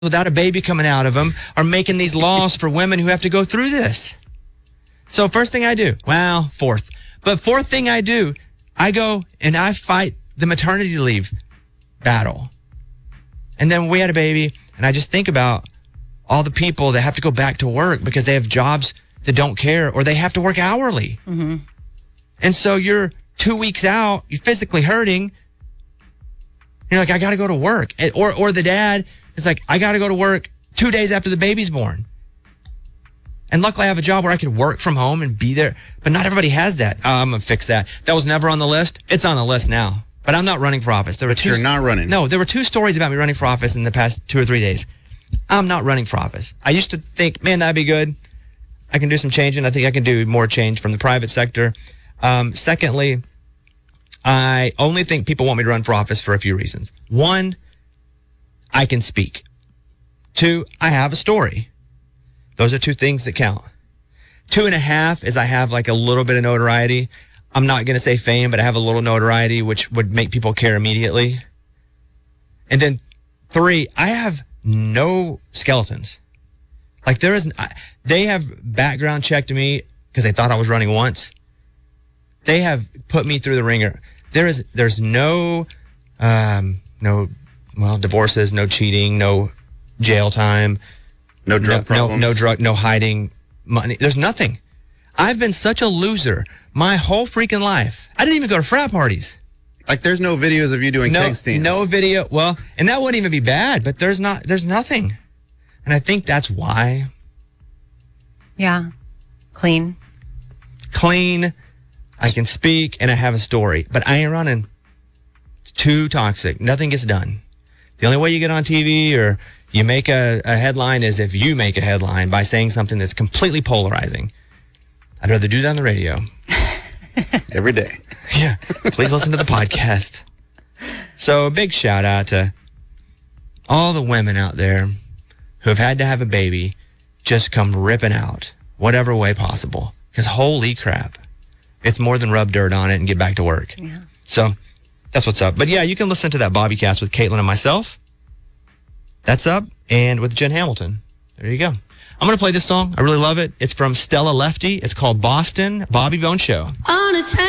without a baby coming out of them are making these laws for women who have to go through this. So fourth thing I do, I go and I fight the maternity leave battle. And then we had a baby, and I just think about all the people that have to go back to work because they have jobs that don't care, or they have to work hourly. Mm-hmm. And so you're 2 weeks out, you're physically hurting. You're like, I got to go to work. Or the dad is like, I got to go to work 2 days after the baby's born. And luckily I have a job where I could work from home and be there. But not everybody has that. I'm going to fix that. That was never on the list. It's on the list now. But I'm not running for office. You're not running? No, there were 2 stories about me running for office in the past 2 or 3 days. I'm not running for office. I used to think, man, that'd be good. I can do some changing. I think I can do more change from the private sector. Secondly, I only think people want me to run for office for a few reasons. 1, I can speak. 2, I have a story. Those are 2 things that count. 2.5 is I have like a little bit of notoriety. I'm not going to say fame, but I have a little notoriety, which would make people care immediately. And then 3, I have no skeletons. Like they have background checked me because they thought I was running once. They have put me through the ringer. There's no divorces, no cheating, no jail time, no drug problems, no hiding money. There's nothing. I've been such a loser my whole freaking life. I didn't even go to frat parties. Like there's no videos of you doing keg stands. No video. Well, and that wouldn't even be bad, but there's nothing. And I think that's why. Yeah. Clean. I can speak and I have a story, but I ain't running. It's too toxic. Nothing gets done. The only way you get on TV or you make a headline is if you make a headline by saying something that's completely polarizing. I'd rather do that on the radio. Every day. Yeah. Please listen to the podcast. So a big shout out to all the women out there who have had to have a baby just come ripping out whatever way possible. Because holy crap, it's more than rub dirt on it and get back to work. Yeah. So that's what's up. But yeah, you can listen to that Bobbycast with Caitlin and myself. That's up. And with Jen Hamilton. There you go. I'm going to play this song. I really love it. It's from Stella Lefty. It's called Boston Bobby Bone Show. On a train.